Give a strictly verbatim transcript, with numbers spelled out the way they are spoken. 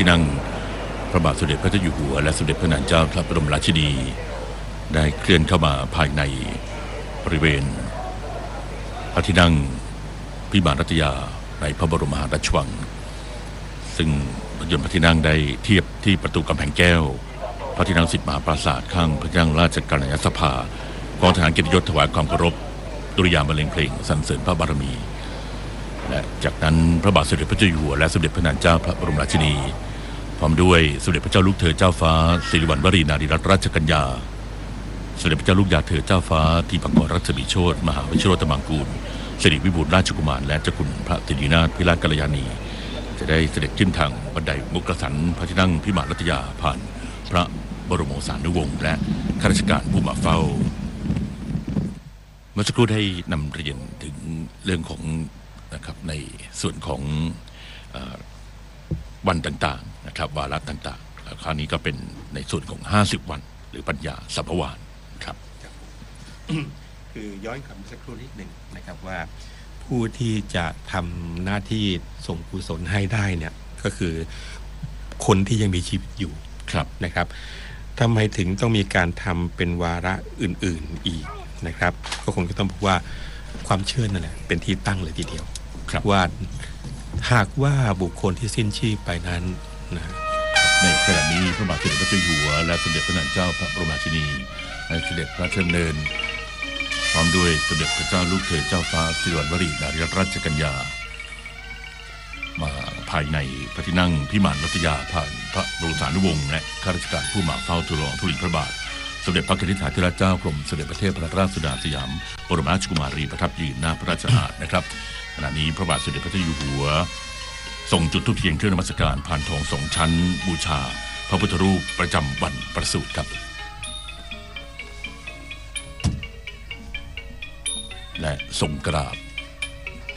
ที่นั่งพระบาทสมเด็จพระเจ้าอยู่หัวและสมเด็จพระนางเจ้าพระบรมราชินีได้เคลื่อนเข้ามาภายในบริเวณพระที่นั่งพิมานรัตยาในพระบรมมหาราชวังซึ่งรถยนต์พระที่นั่งได้เทียบที่ประตูกำแพงแก้วพระที่นั่งสิทธิมหาปราสาทข้างพระที่นั่งราชกัลยาณสภากองทหารเกียรติยศถวายความเคารพดุริยางค์บรรเลงเพลงสรรเสริญพระบารมีและจากนั้นพระบาทสมเด็จพระเจ้าอยู่หัวและสมเด็จพระนางเจ้าพระบรมราชินีพร้อมด้วยสมเด็จพระเจ้าลูกเธอเจ้าฟ้าสิริวัณวรีนารีรัตนราชกัญญาสมเด็จพระเจ้าลูกยาเธอเจ้าฟ้าทีปังกรรัศมีโชติมหาวิชิโรตมังกูลสิริวิบูลย์ราชกุมารและเจ้าคุณพระสิรินาถพิราชกัลยาณีจะได้เสด็จขึ้นทางบันไดมุกสันพระที่นั่งพิมานรัตยาผ่านพระบรมโอษานุวงศ์และข้าราชการผู้มาเฝ้าเมื่อสักครู่ได้นำเรียนถึงเรื่องของนะครับในส่วนของวันต่างๆนะครับวาระต่างๆแล้วคราวนี้ก็เป็นในส่วนของห้าสิบวันหรือปัญญาสัพพวานครับคือย้อนกลับสักครู่นิดหนึ่งนะครับว่าผู้ที่จะทำหน้าที่ส่งกุศลให้ได้เนี่ยก็คือคนที่ยังมีชีวิตอยู่นะครับทำไมถึงต้องมีการทำเป็นวาระอื่นๆอีกนะครับก็คงจะต้องบอกว่าความเชื่อนั่นแหละเป็นที่ตั้งเลยทีเดียวว่าหากว่าบุคคลที่สิ้นชีพไปนั้นนะในขณะนี้พระบาทสมเด็จพระเจ้าอยู่หัวและสมเด็จพระนางเจ้าพระบรมราชินีได้เสด็จพระราชดำเนินพร้อมด้วยสมเด็จพระเจ้าลูกเธอเจ้าฟ้าสิริวัณวรีนารีรัตนราชกัญญามาภายในพระที่นั่งพิมานรัตยาผ่านพระบรมสานุวงศ์และข้าราชการผู้มาเฝ้าทูลละอองธุลีพระบาทสมเด็จพระกนิษฐาธิราชเจ้ากรมเสด็จพระเทพรัตนราชสุดาสยามบรมราชกุมารีประทับยืนหน้าพระราชอาณานะครับขณะนี้พระบาทสมเด็จพระเจ้าอยู่หัวส่งจุดธูปเทียนเครื่องนมัสการผ่านทองสองชั้นบูชาพระพุทธรูปประจำวันประสูติครับและทรงกราบ